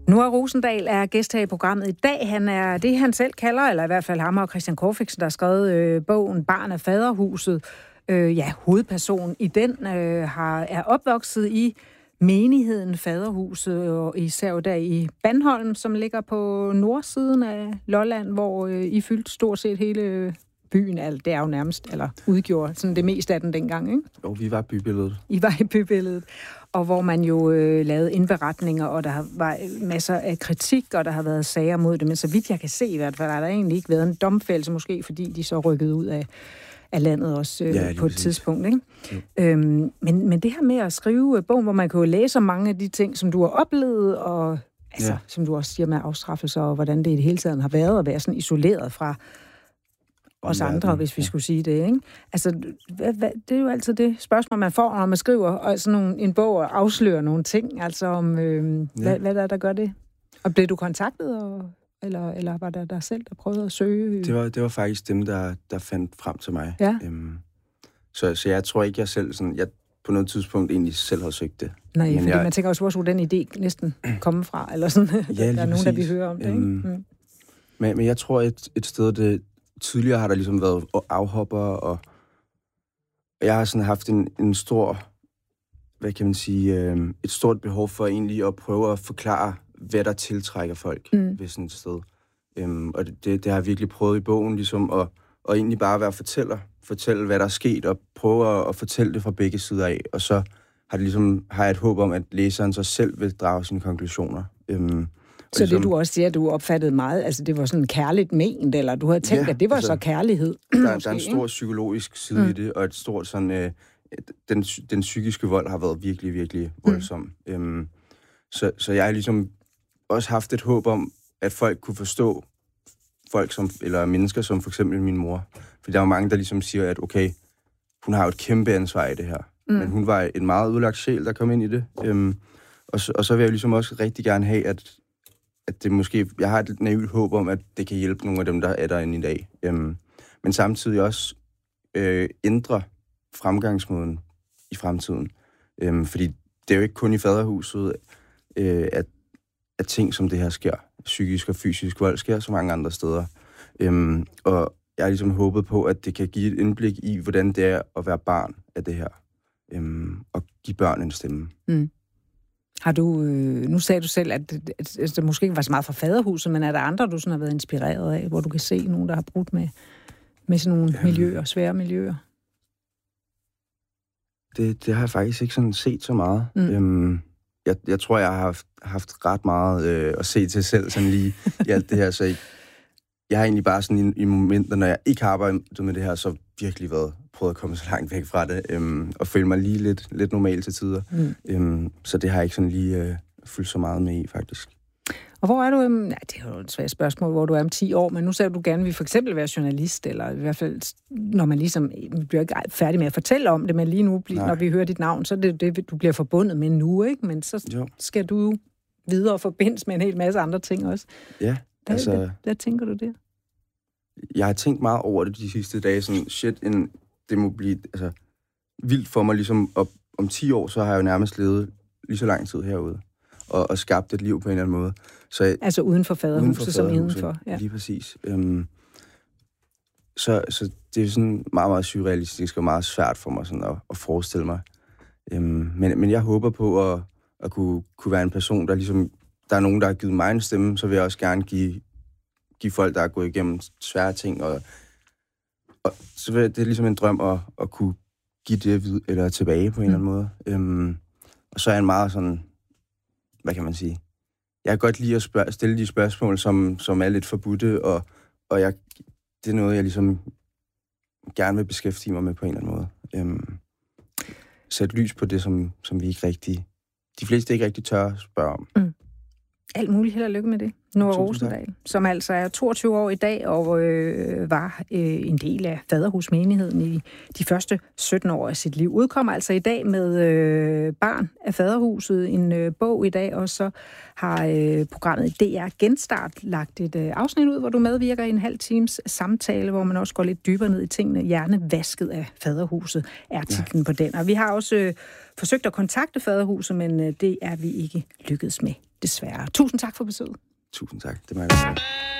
Noah Rosendal er gæst her i programmet i dag. Han er det, han selv kalder, eller i hvert fald ham og Christian Corfixen, der har skrevet bogen Barn af Faderhuset. Hovedpersonen i den er opvokset i menigheden Faderhuset, og især der i Bandholm, som ligger på nordsiden af Lolland, hvor I fyldte stort set hele byen. Altså, det er jo nærmest, eller udgjorde sådan det meste af den dengang, ikke? Jo, vi var bybilledet. I var i bybilledet. Og hvor man jo lavede indberetninger, og der var masser af kritik, og der har været sager mod det. Men så vidt jeg kan se i hvert fald, har der egentlig ikke været en domfældelse, måske fordi de så rykkede ud af landet også på et tidspunkt, ikke? Men det her med at skrive bogen, hvor man kan jo læse om mange af de ting, som du har oplevet, og som du også siger med afstraffelser, og hvordan det i det hele taget har været at være sådan isoleret fra os andre, hvis vi skulle sige det, ikke? Altså, det er jo altid det spørgsmål, man får, når man skriver og sådan en bog og afslører nogle ting, altså om, hvad der gør det. Og blev du kontaktet, eller var der selv, der prøvede at søge? Det var faktisk dem, der fandt frem til mig. Ja. Så jeg tror ikke, jeg selv sådan, jeg på noget tidspunkt egentlig selv har søgt det. Nej, fordi man tænker også, hvor skulle den idé næsten komme fra, eller sådan. Ja, der er nogen, der vil høre om det, ikke? Men jeg tror, et sted, det tidligere har der ligesom været afhopper, og jeg har sådan haft en stor, hvad kan man sige, et stort behov for egentlig at prøve at forklare, hvad der tiltrækker folk ved sådan et sted. Og det har jeg virkelig prøvet i bogen, ligesom at egentlig bare være fortælle, hvad der er sket, og prøve at fortælle det fra begge sider af, og så har jeg et håb om, at læseren så selv vil drage sine konklusioner. Så det, du også siger, du opfattede meget, altså det var sådan kærligt ment, eller du havde tænkt, at det var så kærlighed? Der er en stor psykologisk side i det, og et stort sådan, den psykiske vold har været virkelig, virkelig voldsom. Så jeg har ligesom også haft et håb om, at folk kunne forstå eller mennesker som for eksempel min mor. For der er jo mange, der ligesom siger, at okay, hun har jo et kæmpe ansvar i det her. Men hun var en meget udlagt sjæl, der kom ind i det. Og så vil jeg ligesom også rigtig gerne have, at det måske, jeg har et naivt håb om, at det kan hjælpe nogle af dem, der er derinde i dag. Men samtidig også ændre fremgangsmåden i fremtiden. Fordi det er jo ikke kun i Faderhuset, at ting som det her sker. Psykisk og fysisk vold sker så mange andre steder. Og jeg har ligesom håbet på, at det kan give et indblik i, hvordan det er at være barn af det her. Og give børn en stemme. Har du, nu sagde du selv, at det måske ikke var så meget fra Faderhuset, men er der andre, du sådan har været inspireret af, hvor du kan se nogen, der har brudt med sådan nogle miljøer, svære miljøer? Det har jeg faktisk ikke sådan set så meget. Jeg tror, jeg har haft ret meget at se til selv sådan lige i alt det her, så jeg har egentlig bare sådan i momenter, når jeg ikke har arbejdet med det her, så virkelig prøvet at komme så langt væk fra det, og føle mig lige lidt normal til tider. Så det har jeg ikke sådan lige fyldt så meget med i, faktisk. Og hvor er du, det er jo et svært spørgsmål, hvor du er om 10 år, men nu sagde du gerne, at vi for eksempel være journalist, eller i hvert fald, når man ligesom bliver ikke færdig med at fortælle om det, men lige nu, når vi hører dit navn, så er det, du bliver forbundet med nu, ikke? Men så skal du videre forbindes med en hel masse andre ting også. Ja, hvad tænker du der? Jeg har tænkt meget over det de sidste dage, sådan det må blive vildt for mig, ligesom om 10 år, så har jeg jo nærmest levet lige så lang tid herude, og skabt et liv på en eller anden måde. Så uden for Faderhuset som indenfor. Ja. Lige præcis. Så det er sådan meget, meget surrealistisk og meget svært for mig sådan at forestille mig. Men jeg håber på at kunne være en person, der ligesom, der er nogen, der har givet mig en stemme, så vil jeg også gerne give folk, der er gået igennem svære ting, og så vil det er ligesom en drøm at kunne give det eller tilbage på en eller anden måde. Og så er jeg en meget sådan, hvad kan man sige? Jeg kan godt lide at stille de spørgsmål, som er lidt forbudte, og det er noget, jeg ligesom gerne vil beskæftige mig med på en eller anden måde. Sætte lys på det, som vi ikke rigtig, de fleste ikke rigtig tør spørge om. Alt muligt, held og lykke med det. Noah Rosendal, som altså er 22 år i dag, og var en del af Faderhusmenigheden i de første 17 år af sit liv. Udkommer altså i dag med Barn af Faderhuset, en bog i dag, og så har programmet DR Genstart lagt et afsnit ud, hvor du medvirker i en halv times samtale, hvor man også går lidt dybere ned i tingene. Hjernevasket af Faderhuset er titlen på den. Og vi har også forsøgt at kontakte Faderhuset, men det er vi ikke lykkedes med desværre. Tusind tak for besøget. Tusind tak. Det må jeg godt.